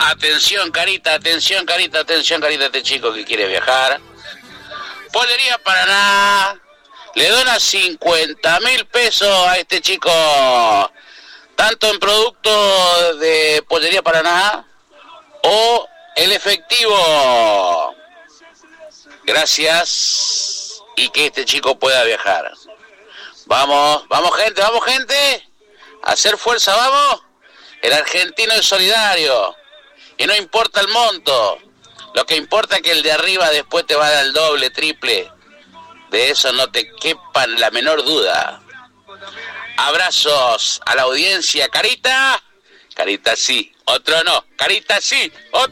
Atención, Carita, atención, Carita, atención, Carita, este chico que quiere viajar. Pollería Paraná le dona 50.000 pesos a este chico, tanto en producto de Pollería Paraná o el efectivo. Gracias, y que este chico pueda viajar. Vamos, vamos gente, a hacer fuerza, vamos. El argentino es solidario y no importa el monto, lo que importa es que el de arriba después te va a dar el doble, triple. De eso no te quepa la menor duda. Abrazos a la audiencia. Carita, Carita sí, otro no, Carita sí, otro